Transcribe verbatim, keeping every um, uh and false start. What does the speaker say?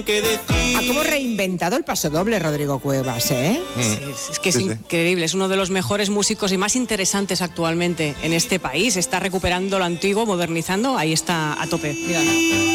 Ha como reinventado el pasodoble Rodrigo Cuevas, ¿eh? Mm. Sí, es que es Sí, sí. increíble, es uno de los mejores músicos y más interesantes actualmente en este país. Está recuperando lo antiguo, modernizando, ahí está a tope. Mira.